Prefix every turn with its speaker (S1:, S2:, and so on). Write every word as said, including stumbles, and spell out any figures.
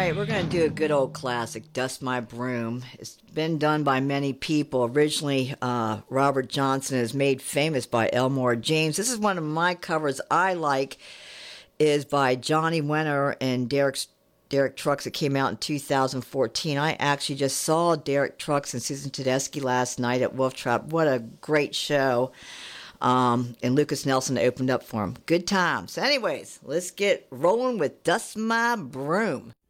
S1: right, we're going to do a good old classic, Dust My Broom. It's been done by many people. Originally, uh, Robert Johnson is made famous by Elmore James. This is one of my covers I like, is by Johnny Winter and Derek Derek Trucks. It came out in two thousand fourteen. I actually just saw Derek Trucks and Susan Tedeschi last night at Wolf Trap. What a great show. Um, and Lucas Nelson opened up for him. Good times. Anyways, let's get rolling with Dust My Broom.